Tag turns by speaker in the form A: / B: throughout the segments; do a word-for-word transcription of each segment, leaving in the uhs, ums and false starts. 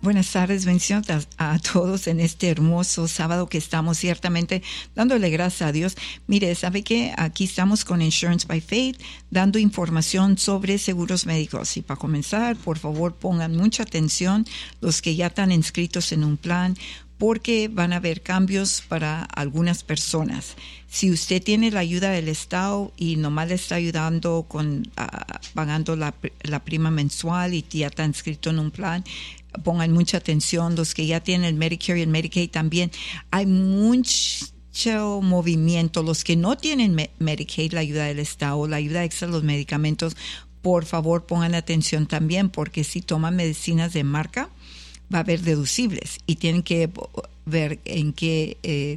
A: Buenas tardes, bendiciones a, a todos en este hermoso sábado que estamos ciertamente dándole gracias a Dios. Mire, ¿sabe qué? Aquí estamos con Insurance by Faith, dando información sobre seguros médicos. Y para comenzar, por favor, pongan mucha atención los que ya están inscritos en un plan, porque van a haber cambios para algunas personas. Si usted tiene la ayuda del Estado y nomás le está ayudando con uh, pagando la, la prima mensual y ya está inscrito en un plan, pongan mucha atención. Los que ya tienen el Medicare y el Medicaid también. Hay mucho movimiento. Los que no tienen Medicaid, la ayuda del Estado, la ayuda extra de los medicamentos, por favor pongan atención también, porque si toman medicinas de marca, va a haber deducibles y tienen que ver en qué eh,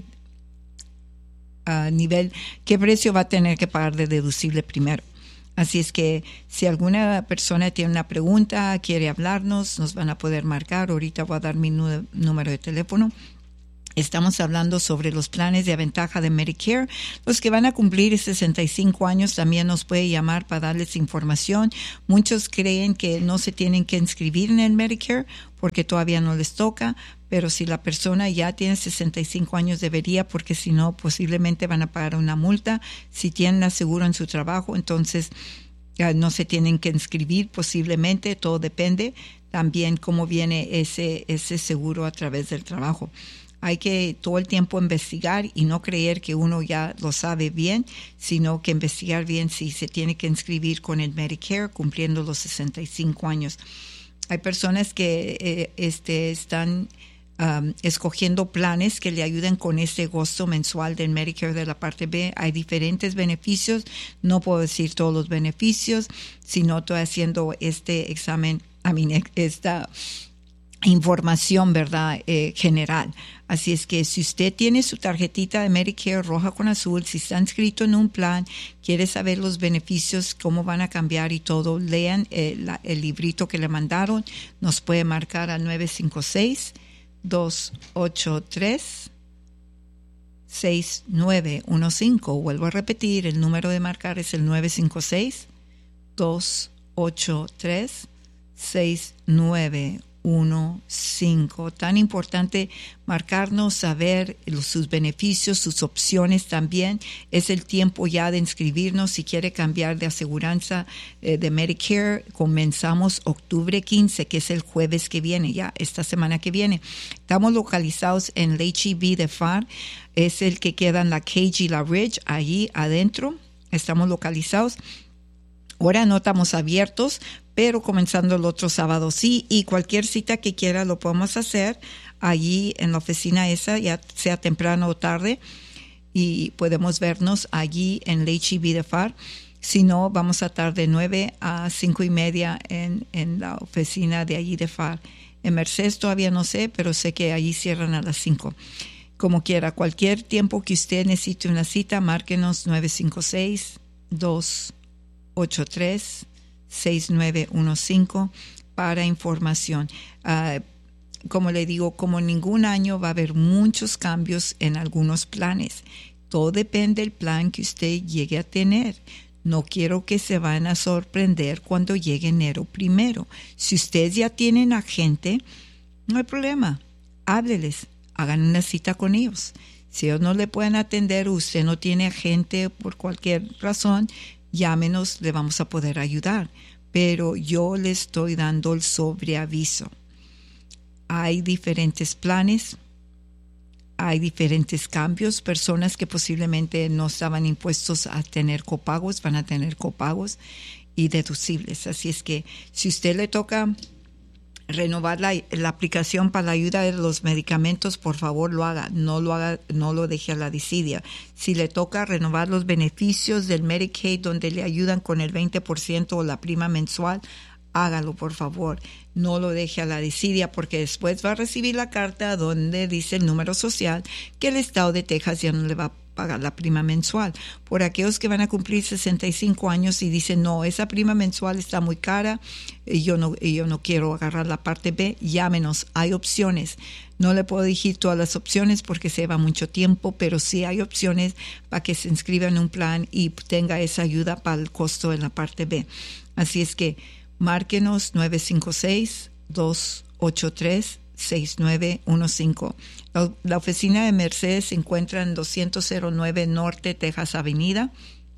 A: uh, nivel, qué precio va a tener que pagar de deducible primero. Así es que si alguna persona tiene una pregunta, quiere hablarnos, nos van a poder marcar. Ahorita voy a dar mi nu- número de teléfono. Estamos hablando sobre los planes de ventaja de Medicare. Los que van a cumplir sesenta y cinco años también nos puede llamar para darles información. Muchos creen que no se tienen que inscribir en el Medicare porque todavía no les toca, pero si la persona ya tiene sesenta y cinco años debería, porque si no posiblemente van a pagar una multa. Si tienen aseguro en su trabajo, entonces ya no se tienen que inscribir posiblemente, todo depende también cómo viene ese, ese seguro a través del trabajo. Hay que todo el tiempo investigar y no creer que uno ya lo sabe bien, sino que investigar bien si se tiene que inscribir con el Medicare cumpliendo los sesenta y cinco años. Hay personas que eh, este, están um, escogiendo planes que le ayuden con ese gasto mensual del Medicare de la parte B. Hay diferentes beneficios. No puedo decir todos los beneficios, sino estoy haciendo este examen, I mean, esta información, ¿verdad? Eh, general. Así es que si usted tiene su tarjetita de Medicare roja con azul, si está inscrito en un plan, quiere saber los beneficios, cómo van a cambiar y todo, lean eh, la, el librito que le mandaron. Nos puede marcar al nueve cinco seis, dos ocho tres, seis nueve uno cinco. Vuelvo a repetir, el número de marcar es el nueve cinco seis, dos ocho tres, seis nueve uno cinco. Tan importante marcarnos, saber los, sus beneficios, sus opciones también. Es el tiempo ya de inscribirnos. Si quiere cambiar de aseguranza eh, de Medicare, comenzamos octubre quince, que es el jueves que viene, ya esta semana que viene. Estamos localizados en el H E B de F A R, es el que queda en la Cage y la Ridge, allí adentro. Estamos localizados. Ahora no estamos abiertos, pero comenzando el otro sábado sí, y cualquier cita que quiera lo podemos hacer allí en la oficina esa, ya sea temprano o tarde, y podemos vernos allí en el H E B de F A R. Si no, vamos a estar de nueve a cinco y media en, en la oficina de allí de F A R. En Mercedes todavía no sé, pero sé que allí cierran a las cinco. Como quiera, cualquier tiempo que usted necesite una cita, márquenos nueve cinco seis, dos ocho tres, seis nueve uno cinco para información. Uh, como le digo, como ningún año va a haber muchos cambios en algunos planes. Todo depende del plan que usted llegue a tener. No quiero que se van a sorprender cuando llegue enero primero. Si ustedes ya tienen agente, no hay problema. Hábleles, hagan una cita con ellos. Si ellos no le pueden atender, usted no tiene agente por cualquier razón, llámenos, le vamos a poder ayudar. Pero yo le estoy dando el sobreaviso. Hay diferentes planes, hay diferentes cambios. Personas que posiblemente no estaban impuestos a tener copagos van a tener copagos y deducibles. Así es que si usted le toca renovar la, la aplicación para la ayuda de los medicamentos, por favor lo haga, no lo haga, no lo deje a la desidia. Si le toca renovar los beneficios del Medicaid donde le ayudan con el veinte por ciento o la prima mensual, hágalo por favor, no lo deje a la desidia, porque después va a recibir la carta donde dice el número social que el estado de Texas ya no le va a pagar la prima mensual. Por aquellos que van a cumplir sesenta y cinco años y dicen, no, esa prima mensual está muy cara, y yo no, y yo no quiero agarrar la parte B, llámenos, hay opciones. No le puedo decir todas las opciones porque se va mucho tiempo, pero sí hay opciones para que se inscriba en un plan y tenga esa ayuda para el costo en la parte B. Así es que márquenos nueve cinco seis, dos ocho tres, seis nueve uno cinco. La, la oficina de Mercedes se encuentra en doscientos nueve Norte Texas Avenida.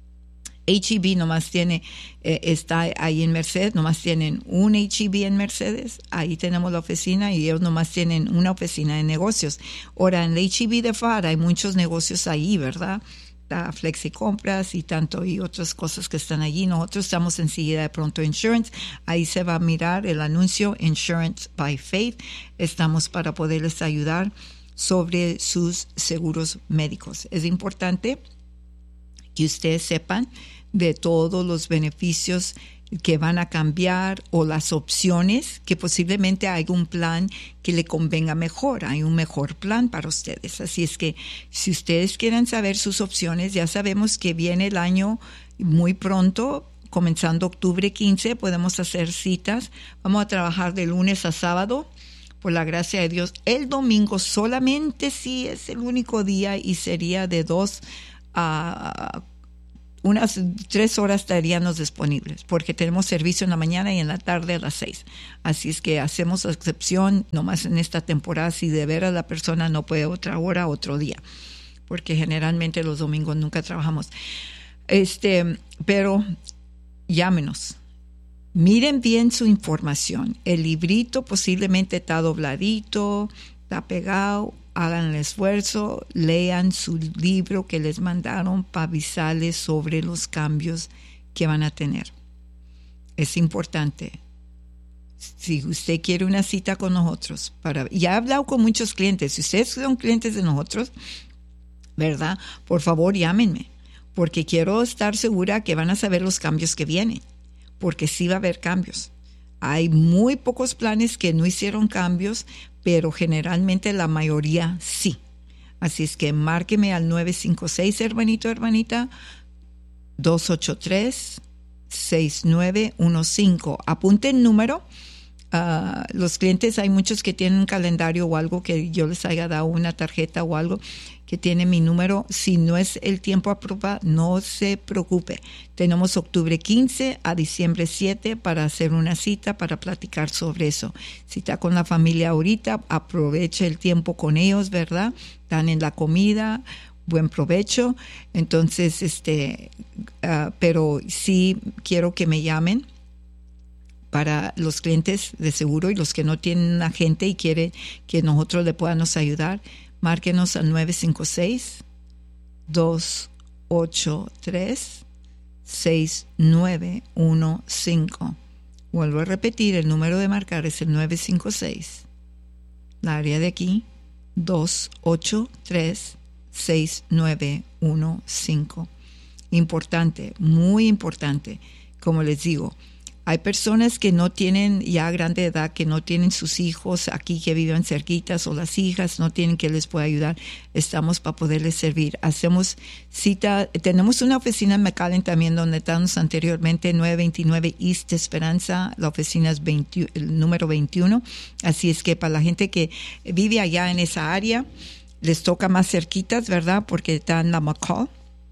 A: H E B nomás tiene, eh, está ahí en Mercedes, nomás tienen un H E B en Mercedes, ahí tenemos la oficina y ellos nomás tienen una oficina de negocios. Ahora, en el H E B de F A R hay muchos negocios ahí, ¿verdad? La Flexi Compras y tanto y otras cosas que están allí. Nosotros estamos enseguida de Pronto Insurance, ahí se va a mirar el anuncio Insurance by Faith. Estamos para poderles ayudar sobre sus seguros médicos. Es importante que ustedes sepan de todos los beneficios que van a cambiar o las opciones, que posiblemente hay un plan que le convenga mejor, hay un mejor plan para ustedes. Así es que si ustedes quieren saber sus opciones, ya sabemos que viene el año muy pronto, comenzando octubre quince, podemos hacer citas. Vamos a trabajar de lunes a sábado, por la gracia de Dios. El domingo solamente sí es el único día y sería de dos a unas tres horas estaríamos disponibles porque tenemos servicio en la mañana y en la tarde a las seis. Así es que hacemos excepción nomás en esta temporada si de veras la persona no puede otra hora, otro día, porque generalmente los domingos nunca trabajamos. Este, pero llámenos. Miren bien su información. El librito posiblemente está dobladito, está pegado. Hagan el esfuerzo, lean su libro que les mandaron para avisarles sobre los cambios que van a tener. Es importante. Si usted quiere una cita con nosotros, para, ya he hablado con muchos clientes. Si ustedes son clientes de nosotros, ¿verdad? Por favor, llámenme, porque quiero estar segura que van a saber los cambios que vienen, porque sí va a haber cambios. Hay muy pocos planes que no hicieron cambios, pero generalmente la mayoría sí. Así es que márqueme al nueve cinco seis, hermanito, hermanita, dos ocho tres, seis nueve uno cinco. Apunte el número. Uh, los clientes, hay muchos que tienen un calendario o algo que yo les haya dado una tarjeta o algo que tiene mi número. Si no es el tiempo aprobado, no se preocupe. Tenemos octubre quince a diciembre siete para hacer una cita para platicar sobre eso. Si está con la familia ahorita, aproveche el tiempo con ellos, ¿verdad? Están en la comida, buen provecho. Entonces, este, uh, pero sí quiero que me llamen para los clientes de seguro y los que no tienen agente y quieren que nosotros le podamos ayudar. Márquenos al nueve cinco seis, dos ocho tres, seis nueve uno cinco. Vuelvo a repetir, el número de marcar es el nueve cinco seis, la área de aquí, dos ocho tres, seis nueve uno cinco. Importante, muy importante. Como les digo, hay personas que no tienen ya grande edad, que no tienen sus hijos aquí que viven cerquitas o las hijas no tienen que les pueda ayudar. Estamos para poderles servir. Hacemos cita, tenemos una oficina en McAllen también donde estábamos anteriormente, nueve veintinueve East Esperanza, la oficina es veinte, el número veintiuno. Así es que para la gente que vive allá en esa área, les toca más cerquitas, ¿verdad? Porque está en la McCall.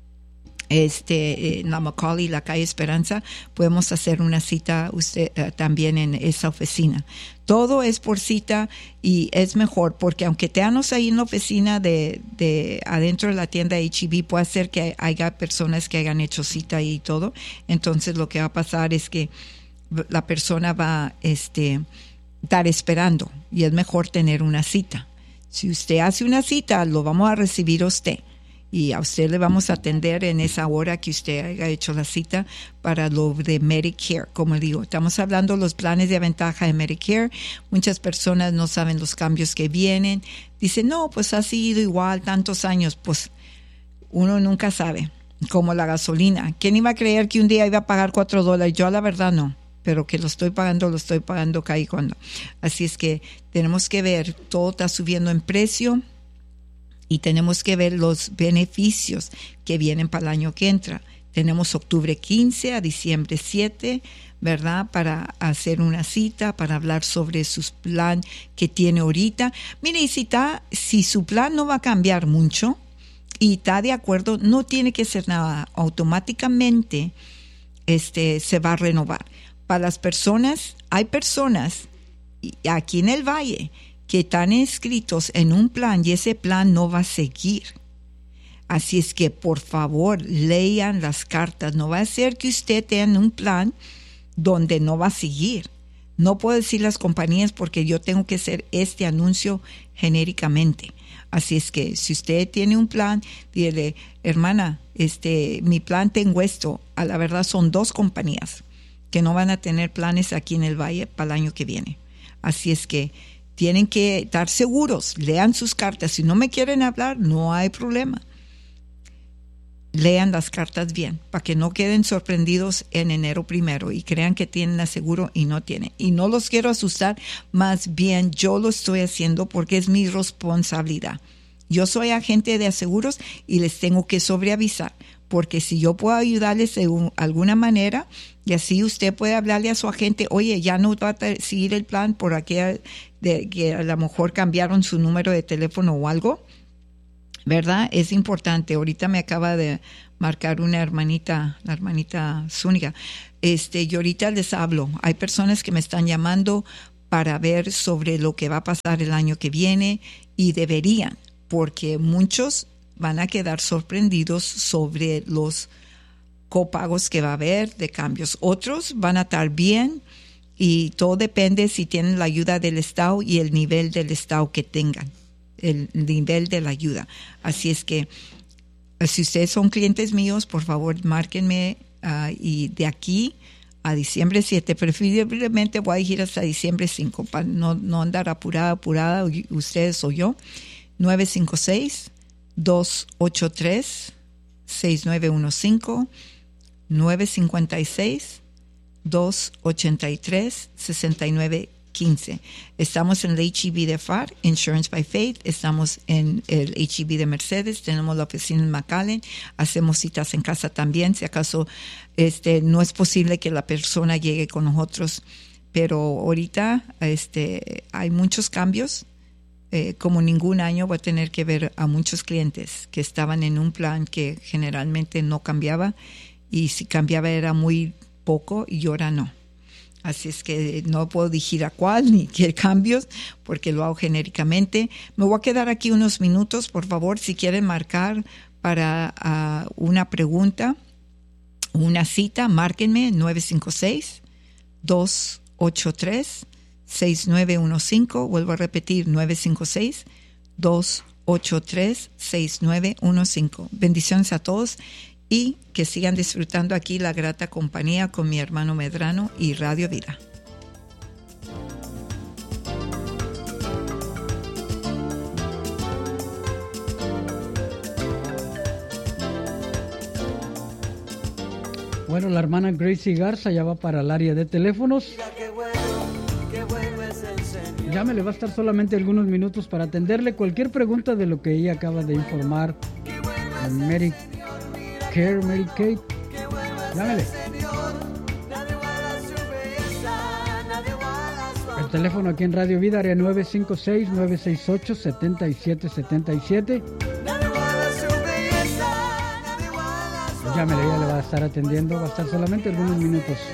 A: Este, en la McCall y la calle Esperanza, podemos hacer una cita usted uh, también en esa oficina. Todo es por cita y es mejor porque aunque teamos ahí en la oficina de, de adentro de la tienda H E B, puede ser que haya personas que hayan hecho cita y todo. Entonces lo que va a pasar es que la persona va este, estar esperando y es mejor tener una cita. Si usted hace una cita, lo vamos a recibir a usted. Y a usted le vamos a atender en esa hora que usted haya hecho la cita para lo de Medicare. Como digo, estamos hablando de los planes de ventaja de Medicare. Muchas personas no saben los cambios que vienen. Dicen, no, pues ha sido igual tantos años. Pues uno nunca sabe. Como la gasolina. ¿Quién iba a creer que un día iba a pagar cuatro dólares? Yo la verdad no. Pero que lo estoy pagando, lo estoy pagando cada y cuando. Así es que tenemos que ver, todo está subiendo en precio. Y tenemos que ver los beneficios que vienen para el año que entra. Tenemos octubre quince a diciembre siete, ¿verdad? Para hacer una cita, para hablar sobre su plan que tiene ahorita. Mire, y si, está, si su plan no va a cambiar mucho y está de acuerdo, no tiene que hacer nada. Automáticamente este, se va a renovar. Para las personas, hay personas, aquí en el Valle que están inscritos en un plan y ese plan no va a seguir. Así es que, por favor, lean las cartas. No va a ser que usted tenga un plan donde no va a seguir. No puedo decir las compañías porque yo tengo que hacer este anuncio genéricamente. Así es que si usted tiene un plan, dile, hermana, este, mi plan tengo esto. A la verdad son dos compañías que no van a tener planes aquí en el Valle para el año que viene. Así es que tienen que estar seguros, lean sus cartas. Si no me quieren hablar, no hay problema. Lean las cartas bien, para que no queden sorprendidos en enero primero y crean que tienen aseguro y no tienen. Y no los quiero asustar, más bien yo lo estoy haciendo porque es mi responsabilidad. Yo soy agente de aseguros y les tengo que sobreavisar, porque si yo puedo ayudarles de un, alguna manera, y así usted puede hablarle a su agente, oye, ya no va a seguir el plan por aquella de que a lo mejor cambiaron su número de teléfono o algo, ¿verdad? Es importante. Ahorita me acaba de marcar una hermanita, la hermanita Zúñiga. Este, y ahorita les hablo. Hay personas que me están llamando para ver sobre lo que va a pasar el año que viene y deberían, porque muchos van a quedar sorprendidos sobre los copagos que va a haber de cambios. Otros van a estar bien y todo depende si tienen la ayuda del Estado y el nivel del Estado que tengan, el nivel de la ayuda. Así es que si ustedes son clientes míos, por favor, márquenme uh, y de aquí a diciembre siete, preferiblemente voy a ir hasta diciembre cinco para no, no andar apurada, apurada, ustedes o yo. nueve cinco seis, dos ocho tres, seis nueve uno cinco, nueve cinco seis, dos ocho tres, seis nueve uno cinco. Estamos en el H E B de F A R, Insurance by Faith. Estamos en el H E B de Mercedes. Tenemos la oficina en McAllen. Hacemos citas en casa también. Si acaso este, no es posible que la persona llegue con nosotros. Pero ahorita este, hay muchos cambios. Eh, como ningún año voy a tener que ver a muchos clientes que estaban en un plan que generalmente no cambiaba. Y si cambiaba era muy poco y ahora no. Así es que no puedo decir a cuál ni qué cambios porque lo hago genéricamente. Me voy a quedar aquí unos minutos, por favor, si quieren marcar para uh, una pregunta, una cita, márquenme nueve cinco seis, dos ocho tres, seis nueve uno cinco. Vuelvo a repetir, nueve cinco seis, dos ocho tres, seis nueve uno cinco. Bendiciones a todos. Y que sigan disfrutando aquí la grata compañía con mi hermano Medrano y Radio Vida.
B: Bueno, la hermana Gracie Garza ya va para el área de teléfonos. Ya me le va a estar solamente algunos minutos para atenderle cualquier pregunta de lo que ella acaba de informar. Mary Care, Mary Kate, llámele. El teléfono aquí en Radio Vida, área nueve cinco seis, nueve seis ocho, siete siete siete siete. Llámele, ella le va a estar atendiendo, va a estar solamente algunos minutos.